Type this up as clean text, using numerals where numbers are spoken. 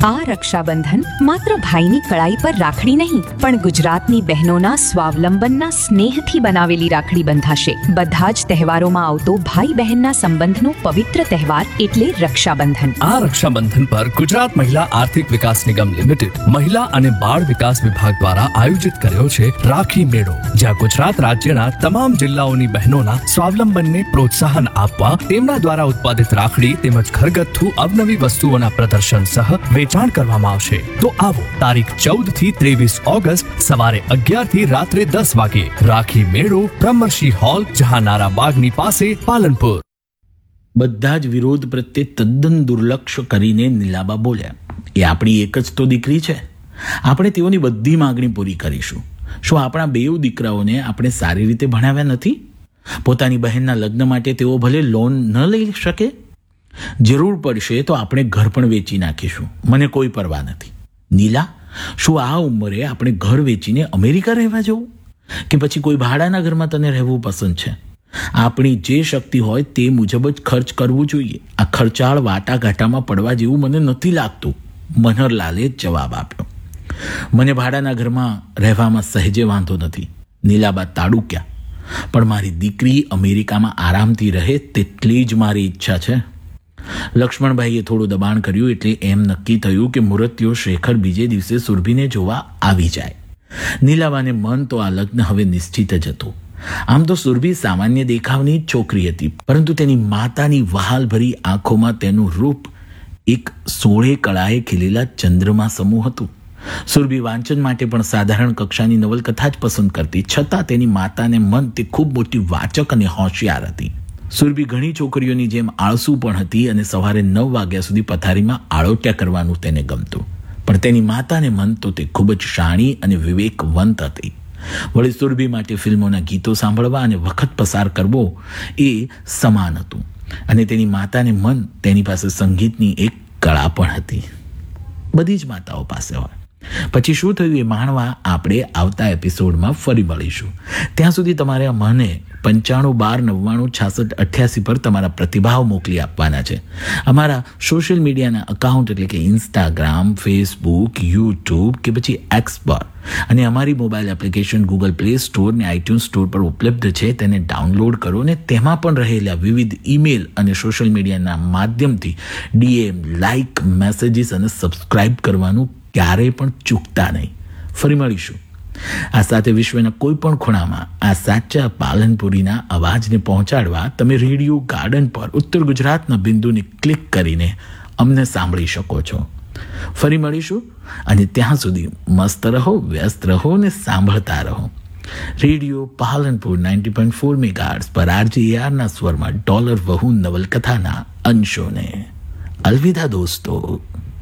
આ રક્ષાબંધન માત્ર ભાઈની કળાઈ પર રાખડી નહીં, પણ ગુજરાતની બહેનોના સ્વાવલંબનના સ્નેહથી બનાવેલી રાખડી બંધાશે. બધા જ તહેવારોમાં આવતો ભાઈ બહેનના સંબંધનો પવિત્ર તહેવાર એટલે રક્ષાબંધન. આ રક્ષાબંધન પર ગુજરાત મહિલા આર્થિક વિકાસ નિગમ લિમિટેડ મહિલા અને બાળ વિકાસ વિભાગ દ્વારા આયોજિત કર્યો છે રાખી મેળો, જ્યાં ગુજરાત રાજ્યના તમામ જિલ્લાઓની બહેનોના સ્વાવલંબનને પ્રોત્સાહન આપવા તેમના દ્વારા ઉત્પાદિત રાખડી તેમજ ઘરગથ્થુ અવનવી વસ્તુઓના પ્રદર્શન સહ વેચાણ કરવામાં આવશે. તો આવો તારીખ 14 થી 23 ઓગસ્ટ સવારે 11 થી રાત્રે 10 વાગે રાખી મેળો, બ્રહ્મર્ષિ હોલ, જહાનારા બાગની પાસે, પાલનપુર. બધા જ વિરોધ પ્રત્યે તદ્દન દુર્લક્ષ કરીને નીલાબા બોલ્યા, એ આપણી એક જ તો દીકરી છે. આપણે તેઓની બધી માંગણી પૂરી કરીશું. શું આપણા બેઉ દીકરાઓને આપણે સારી રીતે ભણાવ્યા નથી? પોતાની બહેનના લગ્ન માટે તેઓ ભલે લોન ન લઈ શકે, જરૂર પડશે તો આપણે ઘર પણ વેચી નાખીશું, મને કોઈ પરવા નથી. નીલા, શું આ ઉંમરે આપણે ઘર વેચીને અમેરિકા રહેવા જવું, કે પછી કોઈ ભાડાના ઘરમાં તને રહેવું પસંદ છે? આપણી જે શક્તિ હોય તે મુજબ જ ખર્ચ કરવું જોઈએ. આ ખર્ચાળ વાટાઘાટામાં પડવા જેવું મને નથી લાગતું, મનહરલાલે જવાબ આપ્યો. મને ભાડાના ઘરમાં રહેવામાં સહેજે વાંધો નથી, નીલાબા તાડુક્યા, પણ મારી દીકરી અમેરિકામાં આરામથી રહે તેટલી જ મારી ઈચ્છા છે. લક્ષ્મણભાઈએ થોડું દબાણ કર્યું એટલે એમ નક્કી થયું કે મુરત્યો શેખર બીજે દિવસે સુરભીને જોવા આવી જાય. નીલાબાને મન તો આ લગ્ન હવે નિશ્ચિત જ હતું. આમ તો સુરભી સામાન્ય દેખાવની જ છોકરી હતી, પરંતુ તેની માતાની વહાલભરી આંખોમાં તેનું રૂપ એક 16 કળાએ ખીલેલા ચંદ્રમા સમૂહ હતું. સુરભી વાંચન માટે પણ સાધારણ કક્ષાની નવલકથા જ પસંદ કરતી, છતાં તેની માતાને મન તે ખૂબ મોટી વાચક અને હોશિયાર હતી. સુરભી ઘણી છોકરીઓની જેમ આળસુ પણ હતી અને સવારે 9 વાગ્યા સુધી પથારીમાં આળોટ્યા કરવાનું તેને ગમતું. પણ તેની માતાને મન તો તે ખૂબ જ શાણી અને વિવેકવંત હતી. વળી સુરભી માટે ફિલ્મોના ગીતો સાંભળવા અને વખત પસાર કરવો એ સમાન હતું. અને તેની માતાને મન તેની પાસે સંગીતની એક કળા પણ હતી. બધી જ માતાઓ પાસે હોય. પછી શું થયું એ માણવા આપણે આવતા એપિસોડમાં ફરી મળીશું. ત્યાં સુધી તમારે મને 9512996688 પર તમારા પ્રતિભાવ મોકલી આપવાના છે. અમારા સોશિયલ મીડિયાના અકાઉન્ટ એટલે કે ઇન્સ્ટાગ્રામ, ફેસબુક, યુટ્યુબ કે પછી એક્સ પર, અને અમારી mobile application Google play store ને આઈટ્યુન સ્ટોર પર ઉપલબ્ધ છે. તેને ડાઉનલોડ કરો ને તેમાં પણ રહેલા વિવિધ ઈમેલ અને સોશિયલ મીડિયાના માધ્યમથી DM, લાઇક, મેસેજીસ અને સબસ્ક્રાઇબ કરવાનું ક્યારેય પણ ચૂકતા નહીં. ફરી મળીશું. આ સાથે વિશ્વના કોઈ પણ ખૂણામાં આ સાચા પાલનપુરીના અવાજને પહોંચાડવા તમે રેડિયો ગાર્ડન પર ઉત્તર ગુજરાતના બિંદુને ક્લિક કરીને અમને સાંભળી શકો છો. ફરી મળીશું, અને ત્યાં સુધી મસ્ત રહો, વ્યસ્ત રહો ને સાંભળતા રહો. રેડિયો પાલનપુર 90.4 મેગાહર્ટ્ઝ પર RJR સ્વરમાં ડોલર વહુ નવલકથાના અંશોને. અલવિદા દોસ્તો.